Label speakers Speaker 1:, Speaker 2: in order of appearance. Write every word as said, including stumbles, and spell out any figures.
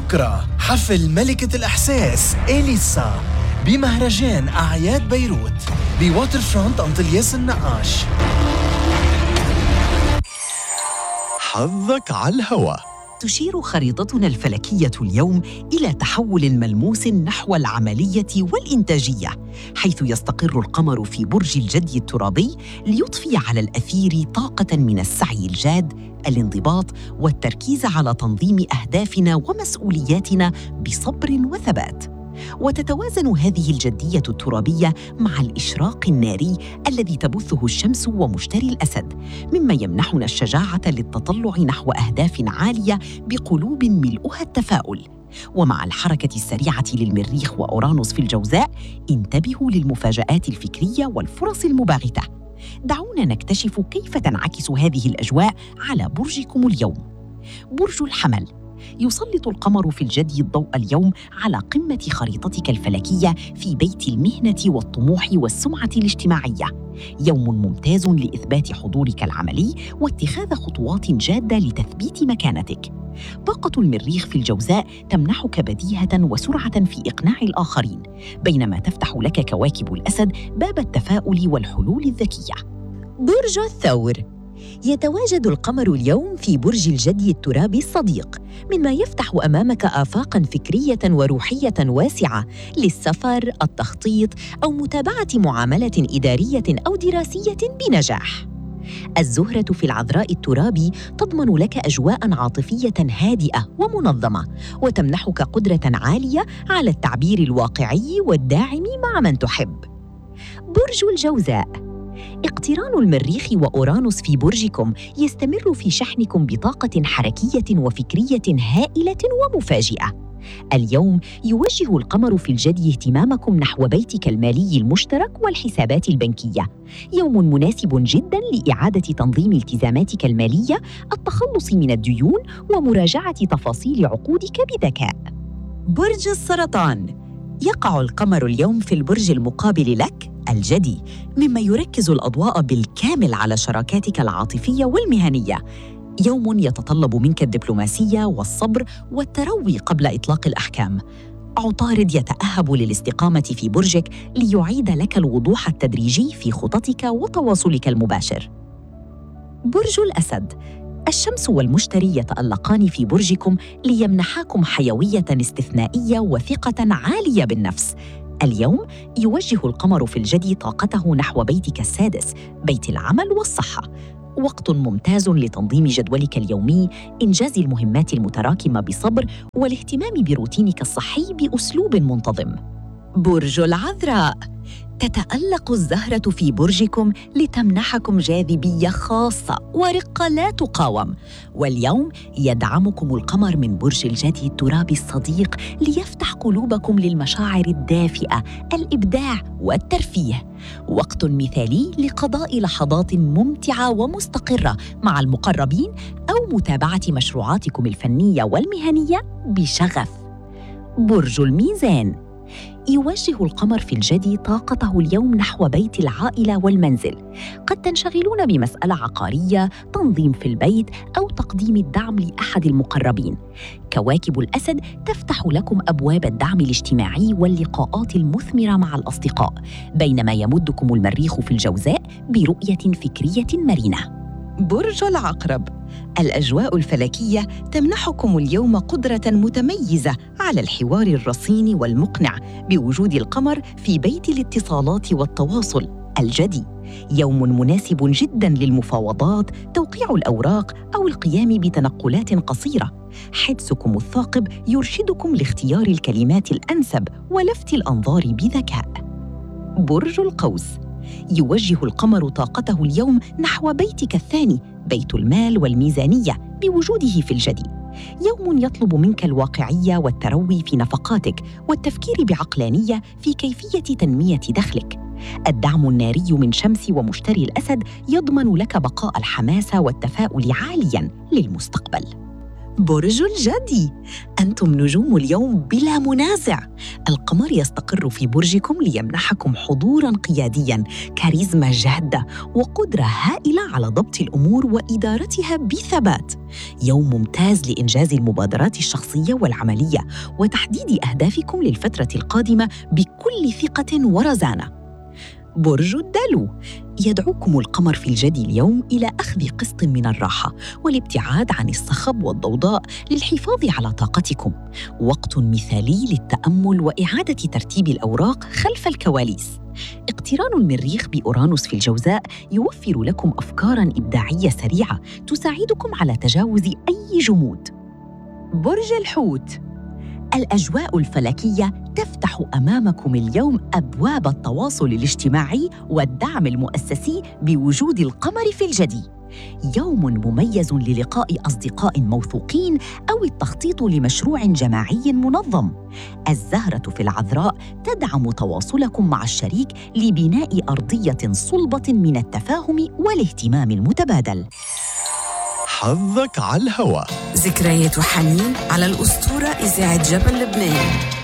Speaker 1: بكرة حفل ملكة الإحساس إليسا بمهرجان أعياد بيروت بواتر فرونت أنطلياس النقاش.
Speaker 2: حظك على الهوا.
Speaker 3: تشير خريطتنا الفلكية اليوم إلى تحول ملموس نحو العملية والإنتاجية، حيث يستقر القمر في برج الجدي الترابي ليضفي على الأثير طاقة من السعي الجاد، الانضباط والتركيز على تنظيم أهدافنا ومسؤولياتنا بصبر وثبات. وتتوازن هذه الجدية الترابية مع الإشراق الناري الذي تبثه الشمس ومشتري الأسد، مما يمنحنا الشجاعة للتطلع نحو أهداف عالية بقلوب ملؤها التفاؤل. ومع الحركة السريعة للمريخ وأورانوس في الجوزاء، انتبهوا للمفاجآت الفكرية والفرص المباغتة. دعونا نكتشف كيف تنعكس هذه الأجواء على برجكم اليوم. برج الحمل، يسلط القمر في الجدي الضوء اليوم على قمة خريطتك الفلكية في بيت المهنة والطموح والسمعة الاجتماعية. يوم ممتاز لإثبات حضورك العملي واتخاذ خطوات جادة لتثبيت مكانتك. طاقة المريخ في الجوزاء تمنحك بديهة وسرعة في إقناع الآخرين، بينما تفتح لك كواكب الأسد باب التفاؤل والحلول الذكية.
Speaker 4: برج الثور، يتواجد القمر اليوم في برج الجدي الترابي الصديق، مما يفتح أمامك آفاقاً فكرية وروحية واسعة للسفر، التخطيط أو متابعة معاملة إدارية أو دراسية بنجاح. الزهرة في العذراء الترابي تضمن لك أجواء عاطفية هادئة ومنظمة، وتمنحك قدرة عالية على التعبير الواقعي والداعم مع من تحب. برج الجوزاء، اقتران المريخ وأورانوس في برجكم يستمر في شحنكم بطاقة حركية وفكرية هائلة ومفاجئة. اليوم يوجه القمر في الجدي اهتمامكم نحو بيتك المالي المشترك والحسابات البنكية. يوم مناسب جداً لإعادة تنظيم التزاماتك المالية، التخلص من الديون ومراجعة تفاصيل عقودك بذكاء.
Speaker 3: برج السرطان، يقع القمر اليوم في البرج المقابل لك الجدي، مما يركز الأضواء بالكامل على شراكاتك العاطفية والمهنية. يوم يتطلب منك الدبلوماسية والصبر والتروي قبل إطلاق الأحكام. عطارد يتأهب للاستقامة في برجك ليعيد لك الوضوح التدريجي في خططك وتواصلك المباشر. برج الأسد، الشمس والمشتري يتألقان في برجكم ليمنحاكم حيوية استثنائية وثقة عالية بالنفس. اليوم يوجه القمر في الجدي طاقته نحو بيتك السادس، بيت العمل والصحة. وقت ممتاز لتنظيم جدولك اليومي، إنجاز المهمات المتراكمة بصبر، والاهتمام بروتينك الصحي بأسلوب منتظم. برج العذراء، تتألق الزهرة في برجكم لتمنحكم جاذبية خاصة ورقة لا تقاوم. واليوم يدعمكم القمر من برج الجدي الترابي الصديق ليفتح قلوبكم للمشاعر الدافئة، الإبداع والترفيه. وقت مثالي لقضاء لحظات ممتعة ومستقرة مع المقربين أو متابعة مشروعاتكم الفنية والمهنية بشغف. برج الميزان، يوجه القمر في الجدي طاقته اليوم نحو بيت العائلة والمنزل. قد تنشغلون بمسألة عقارية، تنظيم في البيت، أو تقديم الدعم لأحد المقربين. كواكب الأسد تفتح لكم أبواب الدعم الاجتماعي واللقاءات المثمرة مع الأصدقاء، بينما يمدكم المريخ في الجوزاء برؤية فكرية مرنة. برج العقرب، الأجواء الفلكية تمنحكم اليوم قدرة متميزة على الحوار الرصين والمقنع بوجود القمر في بيت الاتصالات والتواصل الجدي. يوم مناسب جداً للمفاوضات، توقيع الأوراق أو القيام بتنقلات قصيرة. حدسكم الثاقب يرشدكم لاختيار الكلمات الأنسب ولفت الأنظار بذكاء. برج القوس، يوجه القمر طاقته اليوم نحو بيتك الثاني، بيت المال والميزانية، بوجوده في الجدي. يوم يطلب منك الواقعية والتروي في نفقاتك والتفكير بعقلانية في كيفية تنمية دخلك. الدعم الناري من شمس ومشتري الأسد يضمن لك بقاء الحماسة والتفاؤل عالياً للمستقبل. برج الجدي، أنتم نجوم اليوم بلا منازع. القمر يستقر في برجكم ليمنحكم حضوراً قيادياً، كاريزما جادة وقدرة هائلة على ضبط الأمور وإدارتها بثبات. يوم ممتاز لإنجاز المبادرات الشخصية والعملية وتحديد أهدافكم للفترة القادمة بكل ثقة ورزانة. برج الدلو، يدعوكم القمر في الجدي اليوم إلى أخذ قسط من الراحة والابتعاد عن الصخب والضوضاء للحفاظ على طاقتكم. وقت مثالي للتأمل وإعادة ترتيب الأوراق خلف الكواليس. اقتران المريخ بأورانوس في الجوزاء يوفر لكم أفكاراً إبداعية سريعة تساعدكم على تجاوز أي جمود. برج الحوت، الأجواء الفلكية تفتح أمامكم اليوم أبواب التواصل الاجتماعي والدعم المؤسسي بوجود القمر في الجدي. يوم مميز للقاء أصدقاء موثوقين أو التخطيط لمشروع جماعي منظم. الزهرة في العذراء تدعم تواصلكم مع الشريك لبناء أرضية صلبة من التفاهم والاهتمام المتبادل.
Speaker 1: حظك على الهوا.
Speaker 2: ذكريات وحنين على الأسطورة إذاعة جبل لبنان.